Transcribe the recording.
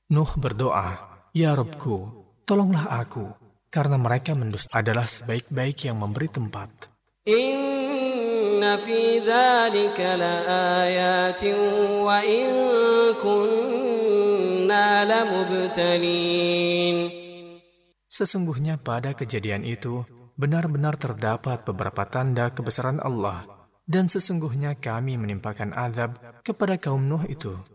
Nuh berdoa, "Ya Rabbku, tolonglah aku, karena mereka mendusta adalah sebaik-baik yang memberi tempat." Inna fi dzalika laayatin wa in kunna lamubtalin. Sesungguhnya pada kejadian itu benar-benar terdapat beberapa tanda kebesaran Allah, dan sesungguhnya kami menimpakan azab kepada kaum Nuh itu.